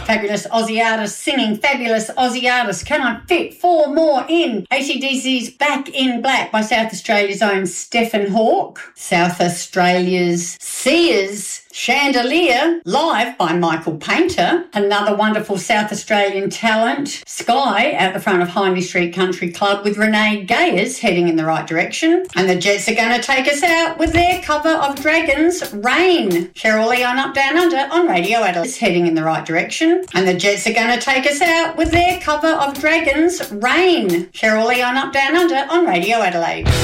Fabulous Aussie artists singing fabulous Aussie artists. Can I fit 4 more in? AC/DC's Back in Black by South Australia's own Stephen Hawke. South Australia's Sia's Chandelier, live by Michael Painter. Another wonderful South Australian talent, Sky, at the front of Hindley Street Country Club with Renee Gayers heading in the right direction. And the Jets are going to take us out with their cover of Dragons' Rain. Cheryl Leon Up Down Under on Radio Adelaide heading in the right direction. And the Jets are going to take us out with their cover of Dragons' Rain. Cheryl Leon Up Down Under on Radio Adelaide.